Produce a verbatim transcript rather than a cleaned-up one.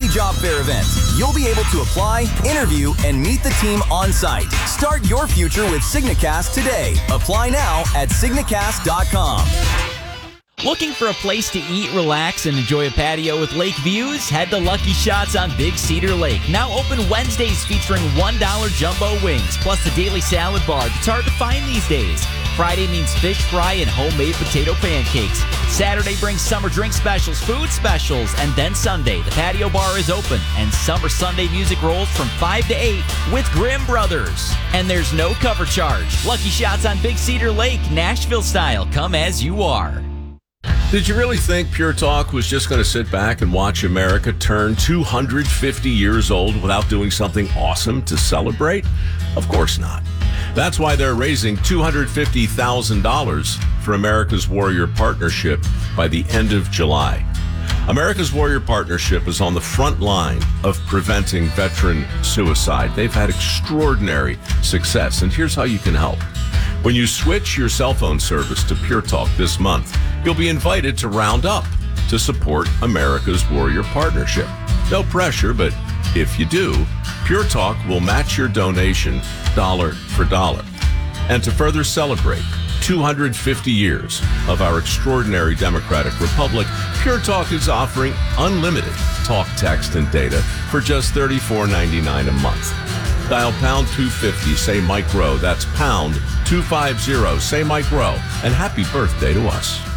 job fair event. You'll be able to apply, interview, and meet the team on site. Start your future with Signacast today. Apply now at Signacast dot com. Looking for a place to eat, relax, and enjoy a patio with lake views? Head to Lucky Shots on Big Cedar Lake. Now open Wednesdays featuring one dollar jumbo wings, plus the daily salad bar that's hard to find these days. Friday means fish fry and homemade potato pancakes. Saturday brings summer drink specials, food specials, and then Sunday, the patio bar is open, and summer Sunday music rolls from five to eight with Grimm Brothers. And there's no cover charge. Lucky Shots on Big Cedar Lake, Nashville style. Come as you are. Did you really think Pure Talk was just going to sit back and watch America turn two hundred fifty years old without doing something awesome to celebrate? Of course not. That's why they're raising two hundred fifty thousand dollars for America's Warrior Partnership by the end of July. America's Warrior Partnership is on the front line of preventing veteran suicide. They've had extraordinary success, and here's how you can help. When you switch your cell phone service to Pure Talk this month, you'll be invited to round up to support America's Warrior Partnership. No pressure, but if you do, Pure Talk will match your donation dollar for dollar. And to further celebrate two hundred fifty years of our extraordinary democratic republic, Pure Talk is offering unlimited talk, text, and data for just thirty-four ninety-nine a month. Dial pound two fifty, say Mike Rowe. That's pound two fifty, say Mike Rowe. And happy birthday to us.